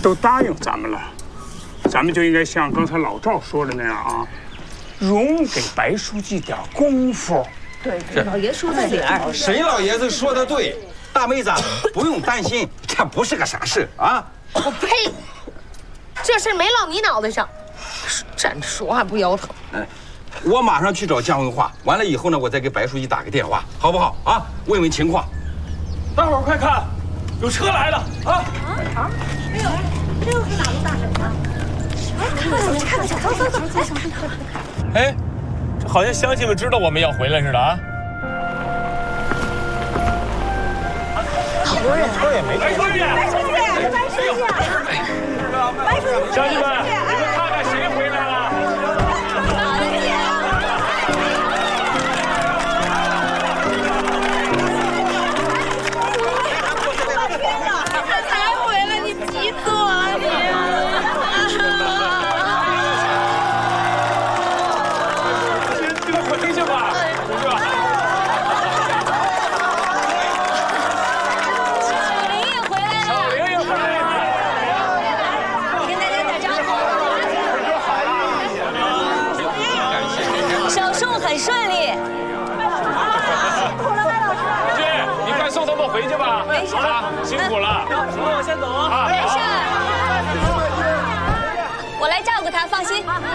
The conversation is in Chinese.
都答应咱们了，咱们就应该像刚才老赵说的那样啊，容给白书记点功夫。 对，老爷说的点儿。 沈老爷子说的对，大妹子不用担心，这不是个傻事啊。 我呸！这事没落你脑袋上，站着说话不腰疼。 我马上去找姜文化，完了以后呢，我再给白书记打个电话，好不好啊？问问情况。 大伙儿快看，有车来了啊！ 哎呦，这又是哪路大婶呢？看，走。 哎，这好像乡亲们知道我们要回来似的啊！ 好多人， 车也没白书记，乡亲们，你们看看谁回来了？ 才回来，你急死我了你！ 快回去吧，同志。 小玲也回来了， 小玲也回来了。 你跟大家打招呼。手术很顺利。 你快送他们回去吧。 没事啊，辛苦了。我先走啊。 没事。我来照顾他，放心。